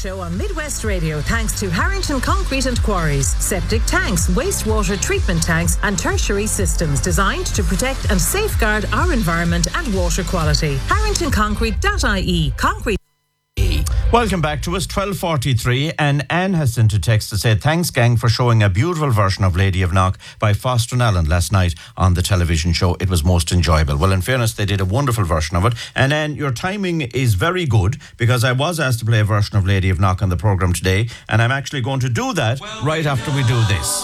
Show on Midwest Radio thanks to Harrington Concrete and Quarries. Septic tanks, wastewater treatment tanks and tertiary systems designed to protect and safeguard our environment and water quality. HarringtonConcrete.ie. Concrete. Welcome back to us, 12:43, and Anne has sent a text to say, thanks gang for showing a beautiful version of Lady of Knock by Foster and Allen last night on the television show. It was most enjoyable. Well, in fairness, they did a wonderful version of it. And Anne, your timing is very good, because I was asked to play a version of Lady of Knock on the programme today, and I'm actually going to do that right after we do this.